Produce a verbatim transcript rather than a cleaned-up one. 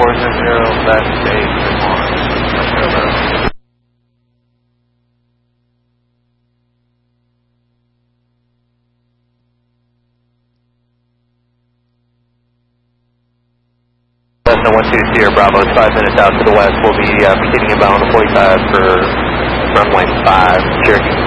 four zero zero, left base, and one. Cessna one two Sierra Bravo is five minutes out to the west. We'll be uh, beginning inbound on the forty-five for runway five, Cherokee.